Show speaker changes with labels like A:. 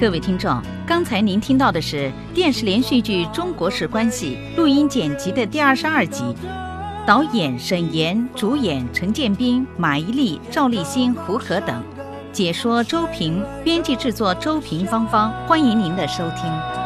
A: 各位听众，刚才您听到的是电视连续剧《中国式关系》录音剪辑的第22集，导演沈岩，主演陈建斌、马伊琍、赵立新、胡可等，解说周平，编辑制作周平芳芳，欢迎您的收听。